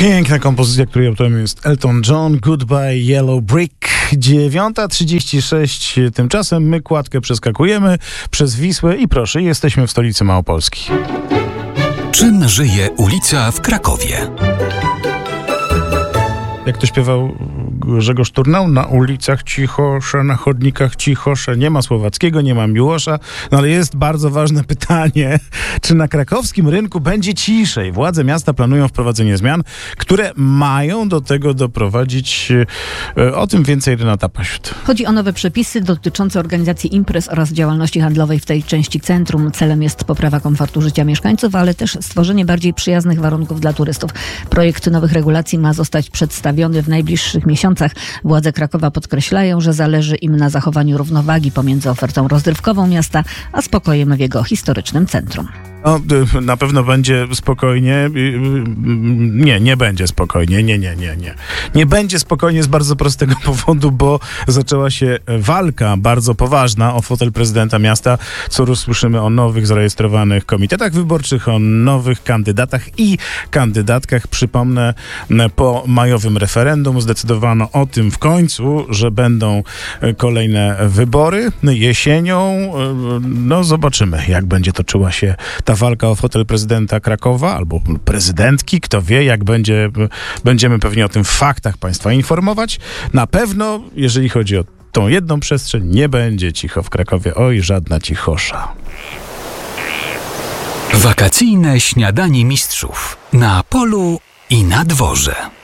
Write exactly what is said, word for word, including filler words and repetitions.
Piękna kompozycja, której autorem jest Elton John, Goodbye Yellow Brick. dziewiąta trzydzieści sześć, tymczasem my kładkę przeskakujemy przez Wisłę i proszę, jesteśmy w stolicy Małopolski. Czym żyje ulica w Krakowie? Jak to śpiewał Grzegorz Turnał, na ulicach cichosza, na chodnikach cichosza. Nie ma Słowackiego, nie ma Miłosza, no ale jest bardzo ważne pytanie, czy na krakowskim rynku będzie ciszej? Władze miasta planują wprowadzenie zmian, które mają do tego doprowadzić. O tym więcej Renata Pasiut. Chodzi o nowe przepisy dotyczące organizacji imprez oraz działalności handlowej w tej części centrum. Celem jest poprawa komfortu życia mieszkańców, ale też stworzenie bardziej przyjaznych warunków dla turystów. Projekt nowych regulacji ma zostać przedstawiony w najbliższych miesiącach. Władze Krakowa podkreślają, że zależy im na zachowaniu równowagi pomiędzy ofertą rozrywkową miasta, a spokojem w jego historycznym centrum. No, na pewno będzie spokojnie. Nie, nie będzie spokojnie. Nie, nie, nie, nie. Nie będzie spokojnie z bardzo prostego powodu, bo zaczęła się walka bardzo poważna o fotel prezydenta miasta. Co już słyszymy o nowych zarejestrowanych komitetach wyborczych, o nowych kandydatach i kandydatkach. Przypomnę, po majowym referendum zdecydowano o tym w końcu, że będą kolejne wybory jesienią. No zobaczymy, jak będzie toczyła się ta walka o fotel prezydenta Krakowa albo prezydentki. Kto wie, jak będzie, będziemy pewnie o tym w faktach Państwa informować. Na pewno, jeżeli chodzi o tą jedną przestrzeń, nie będzie cicho w Krakowie. Oj, żadna cichosza. Wakacyjne śniadanie mistrzów na polu i na dworze.